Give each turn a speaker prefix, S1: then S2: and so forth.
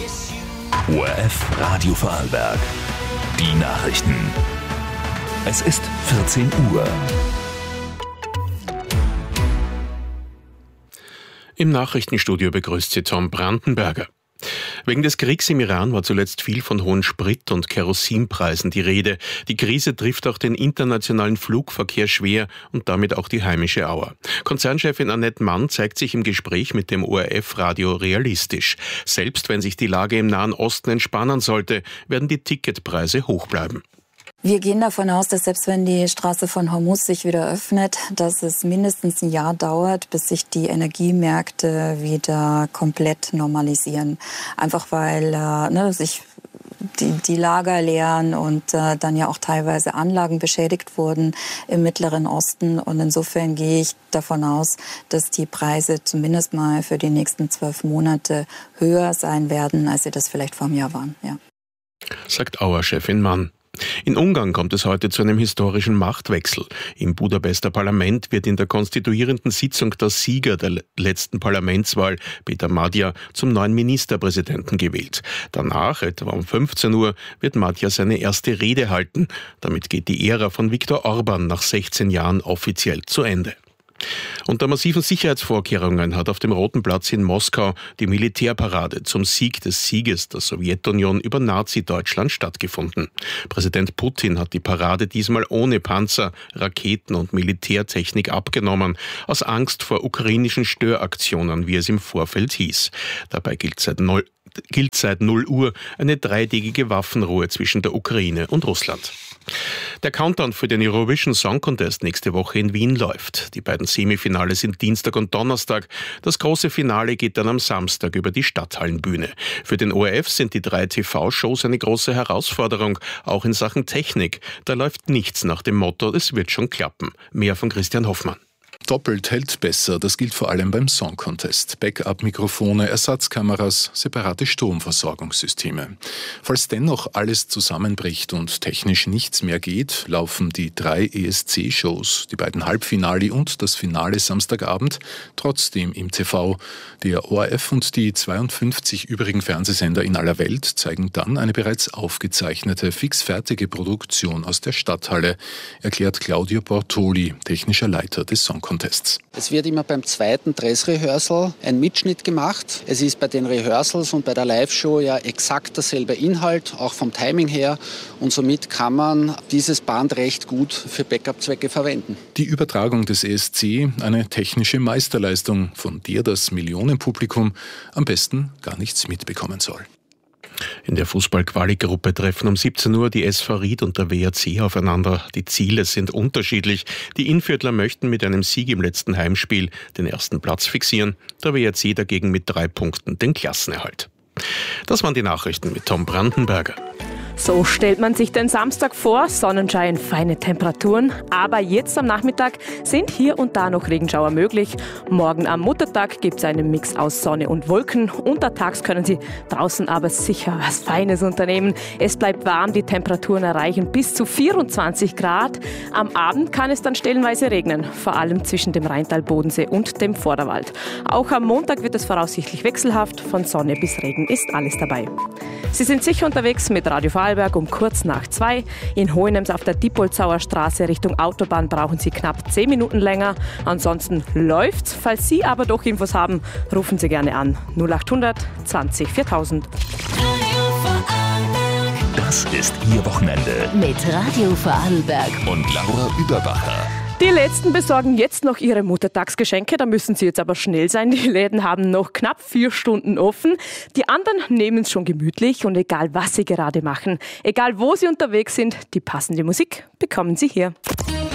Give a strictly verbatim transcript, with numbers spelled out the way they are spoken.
S1: O R F Radio Vorarlberg. Die Nachrichten. Es ist vierzehn Uhr.
S2: Im Nachrichtenstudio begrüßt Sie Tom Brandenberger. Wegen des Kriegs im Iran war zuletzt viel von hohen Sprit- und Kerosinpreisen die Rede. Die Krise trifft auch den internationalen Flugverkehr schwer und damit auch die heimische Auer. Konzernchefin Annette Mann zeigt sich im Gespräch mit dem O R F-Radio realistisch. Selbst wenn sich die Lage im Nahen Osten entspannen sollte, werden die Ticketpreise hoch bleiben.
S3: Wir gehen davon aus, dass selbst wenn die Straße von Hormuz sich wieder öffnet, dass es mindestens ein Jahr dauert, bis sich die Energiemärkte wieder komplett normalisieren. Einfach weil äh, ne, sich die, die Lager leeren und äh, dann ja auch teilweise Anlagen beschädigt wurden im Mittleren Osten. Und insofern gehe ich davon aus, dass die Preise zumindest mal für die nächsten zwölf Monate höher sein werden, als sie das vielleicht vor einem Jahr waren. Ja.
S2: Sagt Auer-Chefin Mann. In Ungarn kommt es heute zu einem historischen Machtwechsel. Im Budapester Parlament wird in der konstituierenden Sitzung der Sieger der letzten Parlamentswahl, Peter Magyar, zum neuen Ministerpräsidenten gewählt. Danach, etwa um fünfzehn Uhr, wird Magyar seine erste Rede halten. Damit geht die Ära von Viktor Orbán nach sechzehn Jahren offiziell zu Ende. Unter massiven Sicherheitsvorkehrungen hat auf dem Roten Platz in Moskau die Militärparade zum Sieg des Sieges der Sowjetunion über Nazi-Deutschland stattgefunden. Präsident Putin hat die Parade diesmal ohne Panzer, Raketen und Militärtechnik abgenommen, aus Angst vor ukrainischen Störaktionen, wie es im Vorfeld hieß. Dabei gilt seit null gilt seit null Uhr eine dreitägige Waffenruhe zwischen der Ukraine und Russland. Der Countdown für den Eurovision Song Contest nächste Woche in Wien läuft. Die beiden Semifinale sind Dienstag und Donnerstag. Das große Finale geht dann am Samstag über die Stadthallenbühne. Für den O R F sind die drei T V-Shows eine große Herausforderung, auch in Sachen Technik. Da läuft nichts nach dem Motto, es wird schon klappen. Mehr von Christian Hoffmann.
S4: Doppelt hält besser, das gilt vor allem beim Song Contest. Backup-Mikrofone, Ersatzkameras, separate Stromversorgungssysteme. Falls dennoch alles zusammenbricht und technisch nichts mehr geht, laufen die drei E S C-Shows, die beiden Halbfinale und das Finale Samstagabend, trotzdem im T V. Der O R F und die zweiundfünfzig übrigen Fernsehsender in aller Welt zeigen dann eine bereits aufgezeichnete, fixfertige Produktion aus der Stadthalle, erklärt Claudio Bortoli, technischer Leiter des Song Contests.
S5: Es wird immer beim zweiten Dressrehearsal ein Mitschnitt gemacht. Es ist bei den Rehearsals und bei der Live-Show ja exakt derselbe Inhalt, auch vom Timing her. Und somit kann man dieses Band recht gut für Backup-Zwecke verwenden.
S4: Die Übertragung des E S C, eine technische Meisterleistung, von der das Millionenpublikum am besten gar nichts mitbekommen soll.
S2: In der Fußball-Quali-Gruppe treffen um siebzehn Uhr die S V Ried und der W R C aufeinander. Die Ziele sind unterschiedlich. Die Innviertler möchten mit einem Sieg im letzten Heimspiel den ersten Platz fixieren. Der W R C dagegen mit drei Punkten den Klassenerhalt. Das waren die Nachrichten mit Tom Brandenberger.
S6: So stellt man sich den Samstag vor, Sonnenschein, feine Temperaturen, aber jetzt am Nachmittag sind hier und da noch Regenschauer möglich. Morgen am Muttertag gibt es einen Mix aus Sonne und Wolken. Untertags können Sie draußen aber sicher was Feines unternehmen. Es bleibt warm, die Temperaturen erreichen bis zu vierundzwanzig Grad. Am Abend kann es dann stellenweise regnen, vor allem zwischen dem Rheintal, Bodensee und dem Vorderwald. Auch am Montag wird es voraussichtlich wechselhaft, von Sonne bis Regen ist alles dabei. Sie sind sicher unterwegs mit Radio Vorarlberg um kurz nach zwei. In Hohenems auf der Diepoldsauer Straße Richtung Autobahn brauchen Sie knapp zehn Minuten länger. Ansonsten läuft's. Falls Sie aber doch Infos haben, rufen Sie gerne an. null acht hundert zwanzig viertausend.
S1: Das ist Ihr Wochenende.
S7: Mit Radio Vorarlberg
S1: Und Laura Überbacher.
S6: Die Letzten besorgen jetzt noch ihre Muttertagsgeschenke, da müssen sie jetzt aber schnell sein. Die Läden haben noch knapp vier Stunden offen. Die anderen nehmen es schon gemütlich und egal was sie gerade machen, egal wo sie unterwegs sind, die passende Musik bekommen sie hier.